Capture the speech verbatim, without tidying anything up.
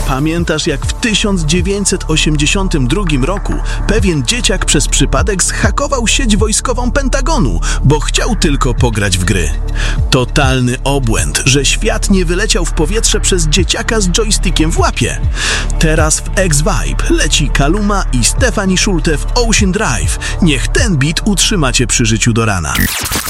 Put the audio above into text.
Pamiętasz, jak w tysiąc dziewięćset osiemdziesiątym drugim roku pewien dzieciak przez przypadek zhakował sieć wojskową Pentagonu, bo chciał tylko pograć w gry? Totalny obłęd, że świat nie wyleciał w powietrze przez dzieciaka z joystickiem w łapie. Teraz w X-Vibe leci Kaluma i Stephanie Schulte w Ocean Drive. Niech ten beat utrzymacie przy życiu do rana.